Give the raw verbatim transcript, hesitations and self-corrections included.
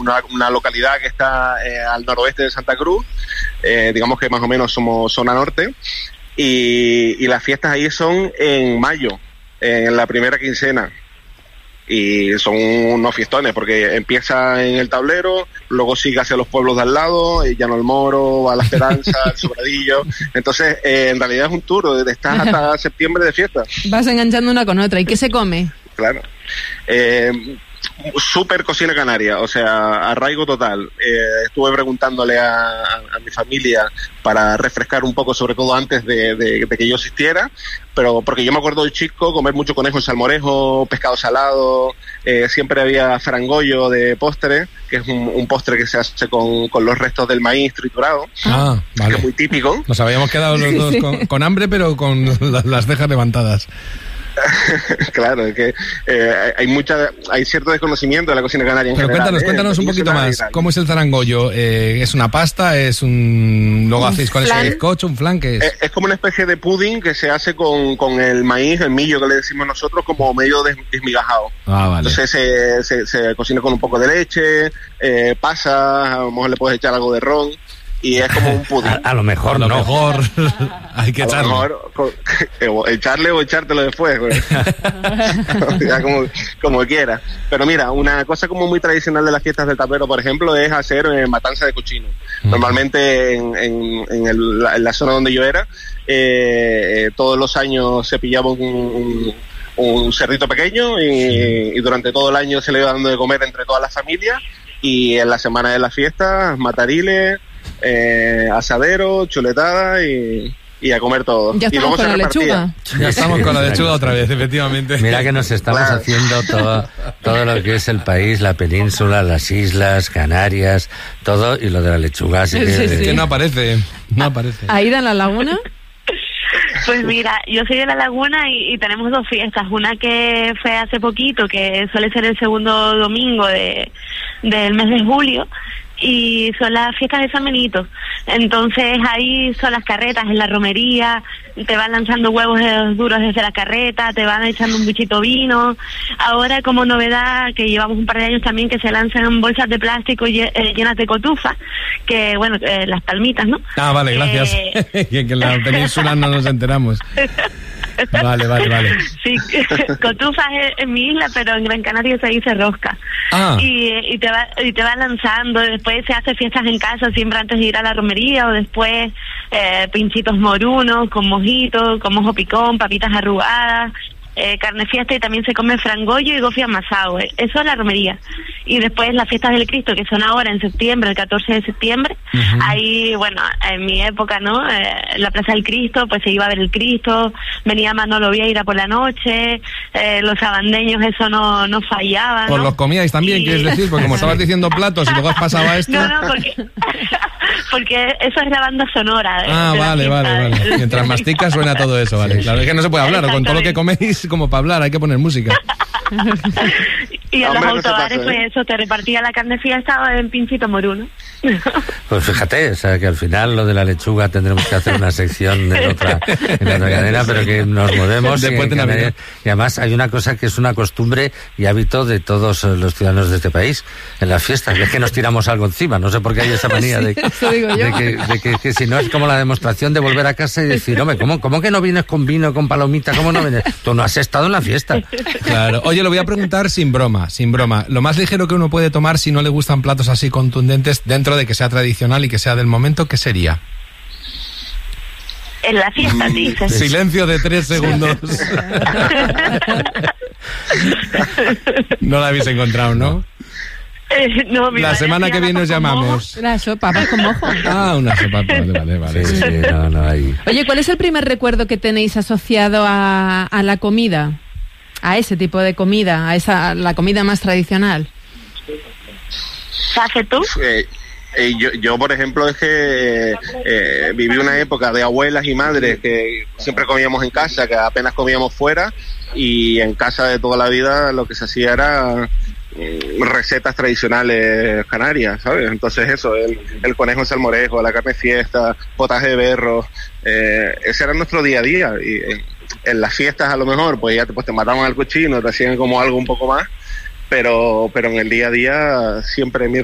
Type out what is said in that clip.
una, una localidad que está eh, al noroeste de Santa Cruz, eh, digamos que más o menos somos zona norte, y, y las fiestas ahí son en mayo, en la primera quincena. Y son unos fiestones porque empieza en el Tablero, luego sigue hacia los pueblos de al lado, Llano el Moro, a La Esperanza, el Sobradillo. Entonces, eh, en realidad es un tour, estás hasta septiembre de fiesta. Vas enganchando una con otra. ¿Y qué se come? Claro. Eh, súper cocina canaria, o sea, arraigo total. Eh, estuve preguntándole a, a mi familia para refrescar un poco, sobre todo antes de, de, de que yo asistiera, pero porque yo me acuerdo de chico comer mucho conejo en salmorejo, pescado salado, eh, siempre había frangollo de postre, que es un, un postre que se hace con, con los restos del maíz triturado, ah, vale. Que es muy típico. Nos habíamos quedado los dos con, con hambre, pero con las cejas levantadas. Claro, es que eh, hay mucha, hay cierto desconocimiento de la cocina canaria en Pero general, cuéntanos, eh, cuéntanos un poquito más. ¿Cómo es el zarangollo? Eh, ¿Es una pasta? ¿Es un... luego hacéis con ese bizcocho, un flan? ¿Qué es? es? Es como una especie de pudding que se hace con, con el maíz, el millo que le decimos nosotros, como medio des, desmigajado. Ah, vale. Entonces se, se, se cocina con un poco de leche, eh, pasas, a lo mejor le puedes echar algo de ron. Y es como un pudding. A, a lo mejor a lo no. mejor hay que echarle. A lo mejor echarle o echártelo después. Ya como, como quiera. Pero mira, una cosa como muy tradicional de las fiestas del Tablero, por ejemplo, es hacer eh, matanza de cochino. Mm. Normalmente en, en, en, el, en la zona donde yo era, eh, eh, todos los años se pillaba un, un, un cerdito pequeño y, sí. y durante todo el año se le iba dando de comer entre todas las familias, y en la semana de las fiestas, matariles, Eh, asadero, chuletada y, y a comer todo. Ya estamos y luego con se la repartía. lechuga. Ya estamos con la lechuga otra vez, efectivamente. Mira que nos estamos claro. haciendo todo, todo lo que es el país, la península, las islas, Canarias, todo, y lo de la lechuga. Así sí, que, sí, sí. que no aparece, no aparece. ¿Aida en la laguna? Pues mira, yo soy de La Laguna y, y tenemos dos fiestas. Una que fue hace poquito, que suele ser el segundo domingo de del mes de julio, y son las fiestas de San Benito. Entonces ahí son las carretas en la romería, te van lanzando huevos duros desde la carreta, te van echando un bichito vino. Ahora, como novedad, que llevamos un par de años también, que se lanzan bolsas de plástico llenas de cotufa, que bueno, eh, las palmitas, ¿no? Ah, vale, gracias. Eh... que en la península no nos enteramos. Vale, vale, vale. Sí, cotufas en mi isla, pero en Gran Canaria se dice rosca. Ah. Y, y te va y te va lanzando. Después se hace fiestas en casa siempre antes de ir a la romería, o después eh, pinchitos morunos con mojito, con mojo picón, papitas arrugadas, eh, carne fiesta, y también se come frangollo y gofio amasado. Eh. Eso es la romería. Y después las fiestas del Cristo, que son ahora en septiembre, el catorce de septiembre. Uh-huh. Ahí, bueno, en mi época, ¿no? Eh, la Plaza del Cristo, pues se iba a ver el Cristo, venía Manolo Vieira por la noche, eh, los sabandeños, eso no, no fallaba, ¿Os ¿no? los comíais también, y... quieres decir? Porque como estabas diciendo platos y luego has pasado a esto... No, no, porque, porque eso es la banda sonora. De, ah, de vale, vale, vale. Mientras masticas suena todo eso, vale. Claro, es que no se puede hablar, o con todo lo que coméis, como para hablar, hay que poner música. Y en Hombre, los no autobares, pasa, pues ¿eh? eso, te repartía la carne fiesta en pinchito moruno. Pues fíjate, o sea, que al final lo de la lechuga tendremos que hacer una sección en otra, en otra cadena, pero que nos movemos. Después y, de Canarias, y además hay una cosa que es una costumbre y hábito de todos los ciudadanos de este país en las fiestas, es que nos tiramos algo encima. No sé por qué hay esa manía sí, de, de, que, de que, que si no es como la demostración de volver a casa y decir, hombre, ¿cómo, cómo que no vienes con vino, con palomita? ¿Cómo no vienes? Tú no has estado en la fiesta. Claro. Oye, lo voy a preguntar sin broma, sin broma. Lo más ligero que uno puede tomar si no le gustan platos así contundentes, dentro de que sea tradicional y que sea del momento, ¿qué sería? En la fiesta, dices. Silencio de tres segundos. No la habéis encontrado, ¿no? Eh, no, mi la semana que viene os llamamos. Una sopa, papas con mojo. Ah, una sopa, vale, vale, vale. Sí, sí, no, no hay. Oye, ¿cuál es el primer recuerdo que tenéis asociado a, a la comida? A ese tipo de comida, a esa a la comida más tradicional. ¿Haces tú? Eh, eh, yo, yo, por ejemplo, es que eh, viví una época de abuelas y madres que siempre comíamos en casa, que apenas comíamos fuera, y en casa de toda la vida lo que se hacía era recetas tradicionales canarias, ¿sabes? Entonces eso, el, el conejo en salmorejo, la carne fiesta, potaje de berro, eh, ese era nuestro día a día. Y en, en las fiestas a lo mejor pues ya te, pues, te mataban al cochino, te hacían como algo un poco más, pero pero en el día a día siempre mi